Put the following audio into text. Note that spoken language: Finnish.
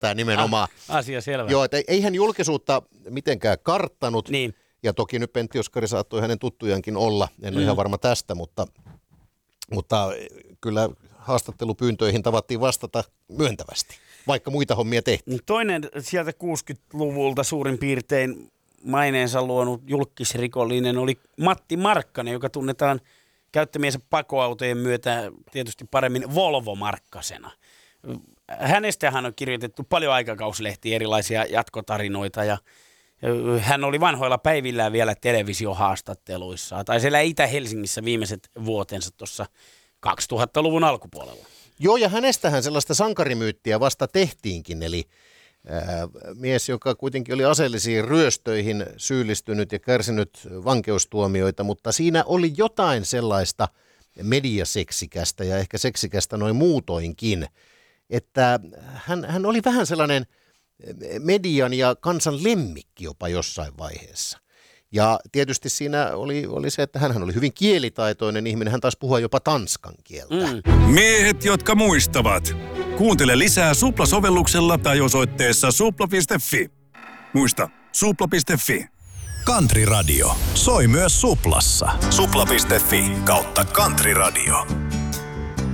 päättää nimenomaan. Asia selvä. Joo, että ei hän julkisuutta mitenkään karttanut. Niin. Ja toki nyt Pentti Oskari saattoi hänen tuttujankin olla, en ole ihan varma tästä, mutta kyllä haastattelupyyntöihin tavattiin vastata myöntävästi, vaikka muita hommia tehtiin. Toinen sieltä 60-luvulta suurin piirtein maineensa luonut julkkisrikollinen oli Matti Markkanen, joka tunnetaan käyttämiensä pakoautojen myötä tietysti paremmin Volvo-Markkasena. Hänestähän on kirjoitettu paljon aikakauslehtiä, erilaisia jatkotarinoita ja hän oli vanhoilla päivillään vielä televisiohaastatteluissa. Tai siellä Itä-Helsingissä viimeiset vuotensa tuossa 2000-luvun alkupuolella. Joo, ja hänestähän sellaista sankarimyyttiä vasta tehtiinkin, eli mies, joka kuitenkin oli aseellisiin ryöstöihin syyllistynyt ja kärsinyt vankeustuomioita, mutta siinä oli jotain sellaista mediaseksikästä ja ehkä seksikästä noin muutoinkin, että hän oli vähän sellainen median ja kansan lemmikki jopa jossain vaiheessa. Ja tietysti siinä oli se, että hänhän oli hyvin kielitaitoinen ihminen, hän taisi puhua jopa tanskan kieltä. Miehet, jotka muistavat. Kuuntele lisää Supla-sovelluksella tai osoitteessa supla.fi. Muista, supla.fi. Country Radio soi myös Suplassa. Supla.fi/Country Radio.